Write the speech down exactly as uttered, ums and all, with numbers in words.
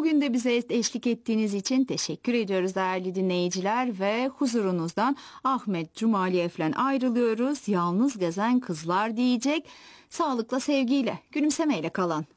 Bugün de bize eşlik ettiğiniz için teşekkür ediyoruz değerli dinleyiciler ve huzurunuzdan Ahmet Cumaliyev'le ayrılıyoruz. Yalnız gezen kızlar diyecek. Sağlıkla, sevgiyle, gülümsemeyle kalın.